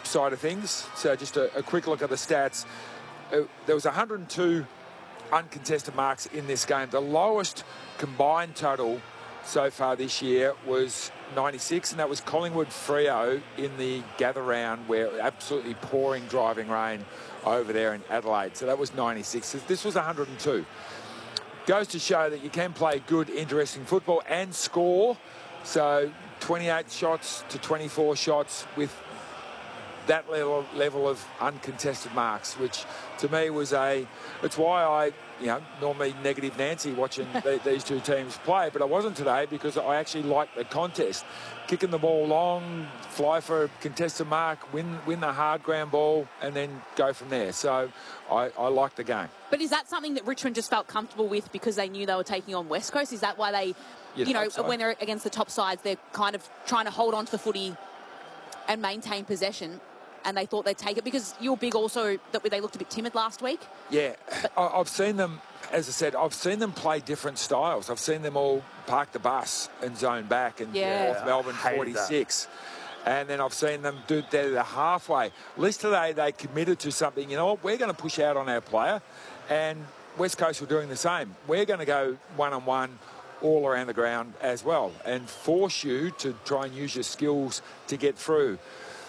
side of things. So just a quick look at the stats. There was 102 uncontested marks in this game. The lowest combined total so far this year was 96, and that was Collingwood-Freo in the gather round, where absolutely pouring driving rain over there in Adelaide. So that was 96. This was 102. Goes to show that you can play good, interesting football and score. So 28 shots to 24 shots with that level of uncontested marks, which to me was it's why I, normally negative Nancy watching these two teams play, but I wasn't today because I actually liked the contest. Kicking the ball long, fly for a contested mark, win the hard ground ball, and then go from there. So I liked the game. But is that something that Richmond just felt comfortable with because they knew they were taking on West Coast? Is that why they, when they're against the top sides, they're kind of trying to hold on to the footy and maintain possession? And they thought they'd take it because you're big also that they looked a bit timid last week. Yeah, I've seen them, as I said, I've seen them play different styles. I've seen them all park the bus and zone back and North Melbourne 46. And then I've seen them do the halfway. At least today they committed to something. You know what, we're going to push out on our player. And West Coast were doing the same. We're going to go one-on-one all around the ground as well and force you to try and use your skills to get through.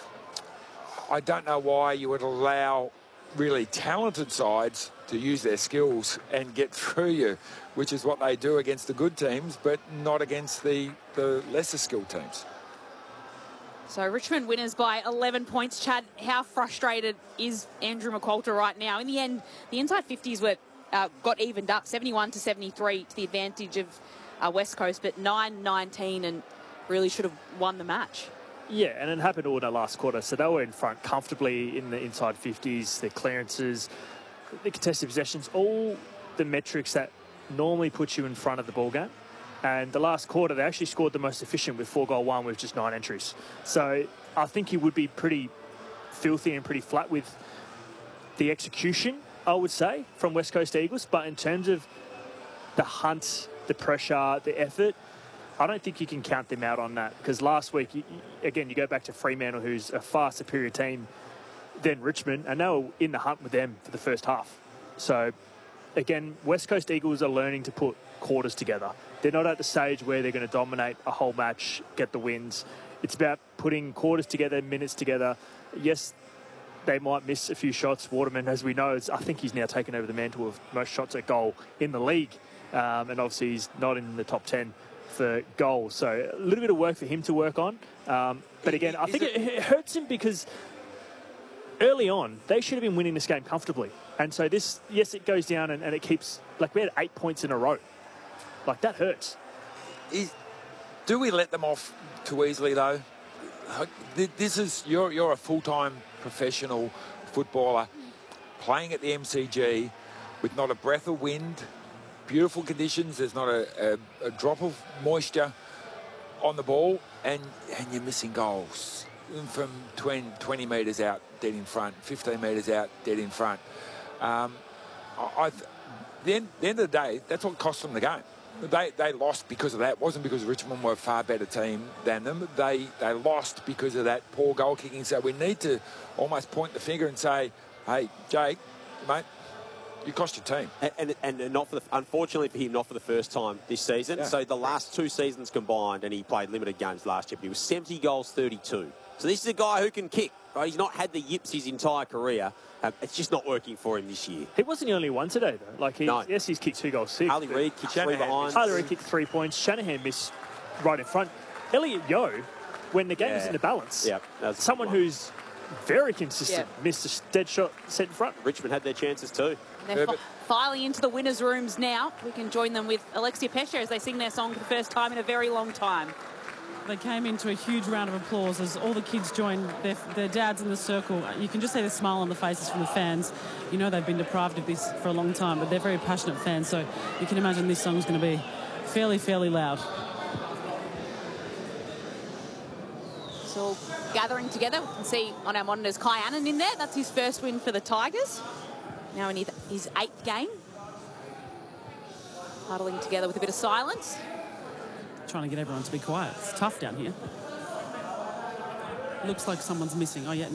I don't know why you would allow really talented sides to use their skills and get through you, which is what they do against the good teams, but not against the lesser skilled teams. So Richmond winners by 11 points. Chad, how frustrated is Andrew McQualter right now? In the end, the inside 50s got evened up, 71 to 73 to the advantage of West Coast, but 9-19 and really should have won the match. Yeah, and it happened all in the last quarter. So they were in front comfortably in the inside 50s, their clearances, the contested possessions, all the metrics that normally put you in front of the ball game. And the last quarter, they actually scored the most efficient with 4-goal-1 with just 9 entries. So I think he would be pretty filthy and pretty flat with the execution, I would say, from West Coast Eagles. But in terms of the hunt, the pressure, the effort, I don't think you can count them out on that, because last week, you go back to Fremantle, who's a far superior team than Richmond, and they were in the hunt with them for the first half. So, again, West Coast Eagles are learning to put quarters together. They're not at the stage where they're going to dominate a whole match, get the wins. It's about putting quarters together, minutes together. Yes, they might miss a few shots. Waterman, as we know, I think he's now taken over the mantle of most shots at goal in the league, and obviously he's not in the top 10 for goals, so a little bit of work for him to work on. But again, I think it hurts him because early on they should have been winning this game comfortably, and so this, yes, it goes down and it keeps, like, we had 8 points in a row. Like, that hurts. Do we let them off too easily though? This is you're a full-time professional footballer playing at the MCG with not a breath of wind. Beautiful conditions, there's not a drop of moisture on the ball, and you're missing goals from 20 metres out, dead in front, 15 metres out, dead in front. The end of the day, that's what cost them the game. They lost because of that. It wasn't because Richmond were a far better team than them. They lost because of that poor goal kicking. So we need to almost point the finger and say, hey, Jake, mate, you cost your team. And not for unfortunately for him, not for the first time this season. Yeah. So the last 2 seasons combined, and he played limited games last year, but he was 70 goals, 32. So this is a guy who can kick. Right? He's not had the yips his entire career. It's just not working for him this year. He wasn't the only one today, though. Like, yes, he's kicked 2 goals, 6. Harley Reid kicked 3 behind. Harley Reid kicked 3 points. Shanahan missed right in front. Elliot Yeo, when the game was in the balance, someone who's very consistent, missed a dead shot set in front. Richmond had their chances too. They're filing into the winners' rooms now. We can join them with Alexia Pesce as they sing their song for the first time in a very long time. They came into a huge round of applause as all the kids joined their dads in the circle. You can just see the smile on the faces from the fans. You know they've been deprived of this for a long time, but they're very passionate fans, so you can imagine this song's going to be fairly loud. So gathering together, we can see on our monitors Kai Annan in there. That's his first win for the Tigers. Now in his 8th game. Huddling together with a bit of silence. Trying to get everyone to be quiet. It's tough down here. Looks like someone's missing. Oh, yeah.